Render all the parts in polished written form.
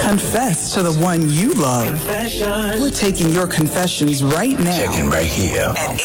Confess to the one you love. Confession. We're taking your confessions right now. Checking right here. At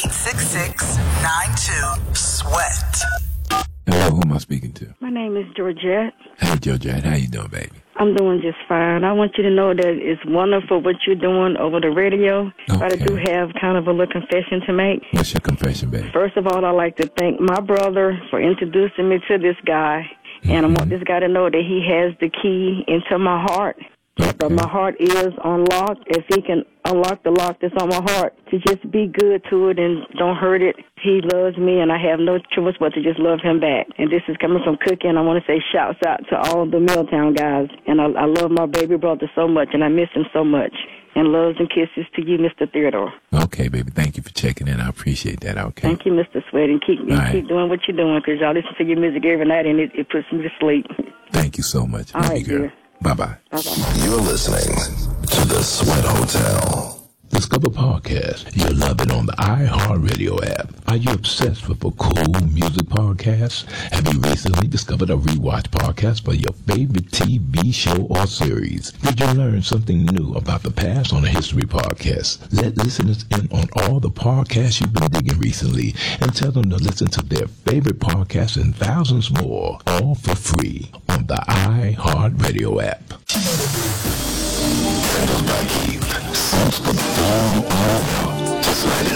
866-92-SWEAT. Hello, who am I speaking to? My name is Georgette. Hey, Georgette, how you doing, baby? I'm doing just fine. I want you to know that it's wonderful what you're doing over the radio. Okay. But I do have kind of a little confession to make. What's your confession, baby? First of all, I'd like to thank my brother for introducing me to this guy. And I want this guy to know that he has the key into my heart. Okay. But my heart is unlocked. If he can unlock the lock that's on my heart, to just be good to it and don't hurt it. He loves me, and I have no choice but to just love him back. And this is coming from Cookie, and I want to say shouts out to all the Milltown guys. And I love my baby brother so much, and I miss him so much. And loves and kisses to you, Mr. Theodore. Okay, baby. Thank you for checking in. I appreciate that. Okay. Thank you, Mr. Sweat, and keep doing what you're doing, because y'all listen to your music every night, and it puts me to sleep. Thank you so much. All right, girl. dear. Bye-bye. Bye-bye. You're listening to the Sweat Hotel. Discover podcast. You'll love it on the iHeartRadio app. Are you obsessed with a cool music podcast? Have you recently discovered a rewatch podcast for your favorite TV show or series? Did you learn something new about the past on a history podcast? Let listeners in on all the podcasts you've been digging recently and tell them to listen to their favorite podcasts and thousands more, all for free on the iHeartRadio app. Just let it